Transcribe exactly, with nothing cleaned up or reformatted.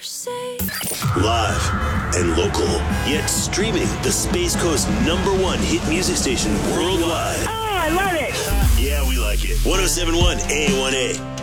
say. Live and local, yet streaming the Space Coast number one hit music station worldwide. Oh, I love it. Yeah, we like it. one oh seven point one A one A.